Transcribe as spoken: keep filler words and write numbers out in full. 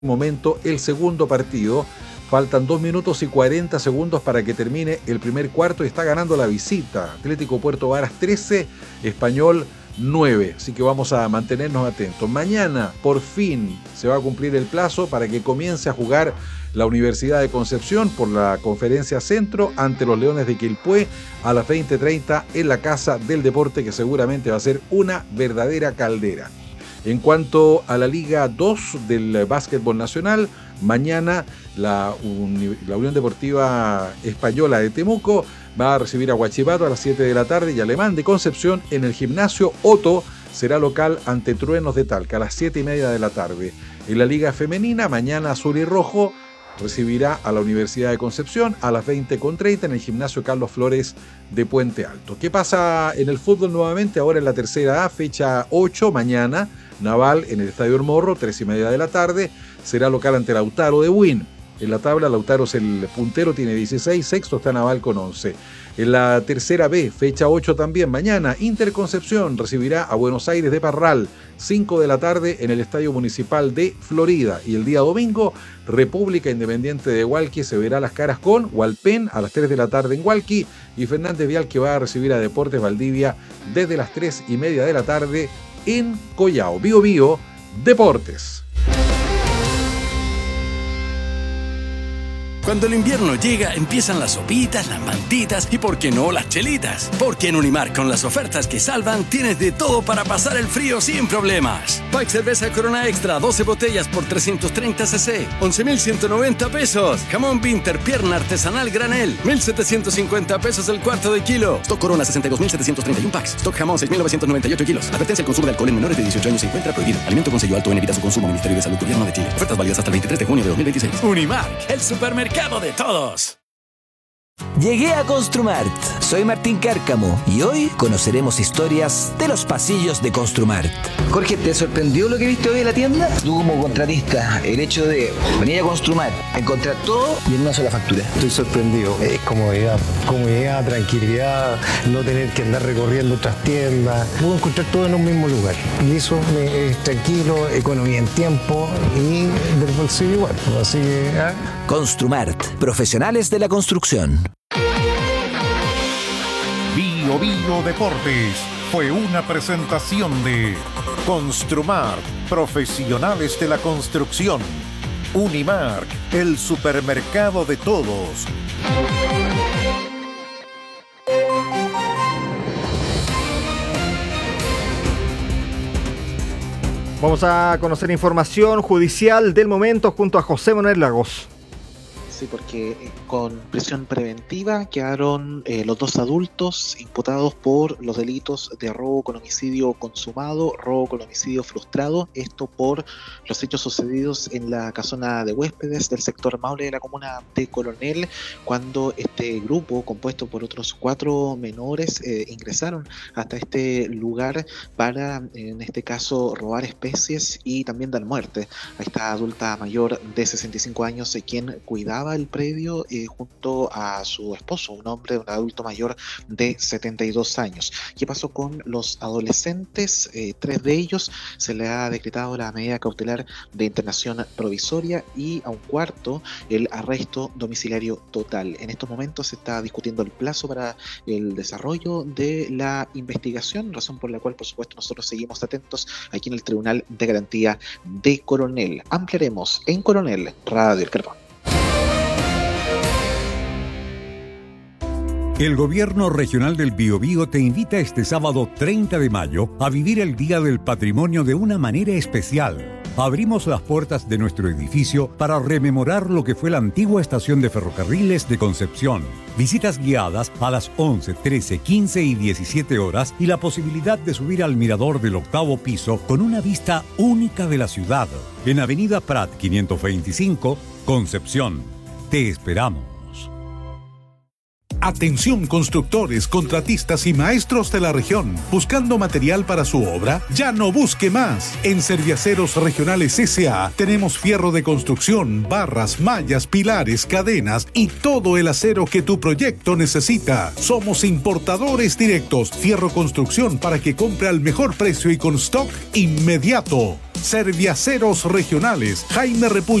momento el segundo partido. Faltan dos minutos y cuarenta segundos para que termine el primer cuarto y está ganando la visita. Atlético Puerto Varas trece, Español nueve. Así que vamos a mantenernos atentos. Mañana, por fin, se va a cumplir el plazo para que comience a jugar la Universidad de Concepción por la Conferencia Centro ante los Leones de Quilpué a las veinte treinta en la Casa del Deporte, que seguramente va a ser una verdadera caldera. En cuanto a la Liga dos del básquetbol nacional, mañana la, Uni- la Unión Deportiva Española de Temuco va a recibir a Huachipato a las siete de la tarde y Alemán de Concepción en el gimnasio Otto será local ante Truenos de Talca a las siete y media de la tarde. En la Liga Femenina, mañana Azul y Rojo recibirá a la Universidad de Concepción a las veinte treinta en el gimnasio Carlos Flores de Puente Alto. ¿Qué pasa en el fútbol nuevamente? Ahora en la tercera A, fecha ocho, mañana, Naval en el Estadio El Morro, tres y media de la tarde, será local ante Lautaro de Win. En la tabla, Lautaro es el puntero, tiene dieciséis, sexto está Naval con once. En la tercera B, fecha ocho también, mañana, Interconcepción recibirá a Buenos Aires de Parral, cinco de la tarde en el Estadio Municipal de Florida. Y el día domingo, República Independiente de Hualqui se verá las caras con Hualpén a las tres de la tarde en Hualqui y Fernández Vial, que va a recibir a Deportes Valdivia desde las tres y media de la tarde en Collao. Bío Bío, Deportes. Cuando el invierno llega, empiezan las sopitas, las mantitas y, ¿por qué no, las chelitas? Porque en Unimark, con las ofertas que salvan, tienes de todo para pasar el frío sin problemas. Pack cerveza Corona Extra, doce botellas por trescientos treinta centilitros, once mil ciento noventa pesos. Jamón Winter, pierna artesanal granel, mil setecientos cincuenta pesos el cuarto de kilo. Stock Corona, sesenta y dos mil setecientos treinta y uno packs. Stock Jamón, seis mil novecientos noventa y ocho kilos. Advertencia: el consumo de alcohol en menores de dieciocho años se encuentra prohibido. Alimento con sello alto en, evita su consumo. Ministerio de Salud, Gobierno de Chile. Ofertas válidas hasta el veintitrés de junio de dos mil veintiséis. Unimark, el supermercado de todos. Llegué a Construmart. Soy Martín Cárcamo y hoy conoceremos historias de los pasillos de Construmart. Jorge, ¿te sorprendió lo que viste hoy en la tienda? Tú como contratista, el hecho de venir a Construmart, encontrar todo y en una sola factura. Estoy sorprendido. Es comodidad, comodidad, tranquilidad, no tener que andar recorriendo otras tiendas. Puedo encontrar todo en un mismo lugar. Y eso me, es tranquilo, economía en tiempo y del bolsillo igual. Así que... ¿eh? Construmart, profesionales de la construcción. Bío Bío Deportes fue una presentación de Construmart, profesionales de la construcción. Unimark, el supermercado de todos. Vamos a conocer información judicial del momento junto a José Manuel Lagos. Sí, porque con prisión preventiva quedaron eh, los dos adultos imputados por los delitos de robo con homicidio consumado, robo con homicidio frustrado, esto por los hechos sucedidos en la casona de huéspedes del sector Maule de la comuna de Coronel, cuando este grupo, compuesto por otros cuatro menores, eh, ingresaron hasta este lugar para, en este caso, robar especies y también dar muerte a esta adulta mayor de sesenta y cinco años, eh, quien cuidaba el predio eh, junto a su esposo, un hombre, un adulto mayor de setenta y dos años. ¿Qué pasó con los adolescentes? Eh, tres de ellos se le ha decretado la medida cautelar de internación provisoria y a un cuarto el arresto domiciliario total. En estos momentos se está discutiendo el plazo para el desarrollo de la investigación, razón por la cual, por supuesto, nosotros seguimos atentos aquí en el Tribunal de Garantía de Coronel. Ampliaremos en Coronel, Radio El Carpón. El Gobierno Regional del Biobío te invita este sábado treinta de mayo a vivir el Día del Patrimonio de una manera especial. Abrimos las puertas de nuestro edificio para rememorar lo que fue la antigua estación de ferrocarriles de Concepción. Visitas guiadas a las once, trece, quince y diecisiete horas y la posibilidad de subir al mirador del octavo piso con una vista única de la ciudad. En Avenida Prat quinientos veinticinco, Concepción. Te esperamos. Atención constructores, contratistas y maestros de la región. ¿Buscando material para su obra? Ya no busque más. En Serviaceros Regionales S A tenemos fierro de construcción, barras, mallas, pilares, cadenas y todo el acero que tu proyecto necesita. Somos importadores directos. Fierro construcción para que compre al mejor precio y con stock inmediato. Serviaceros Regionales, Jaime Repulla.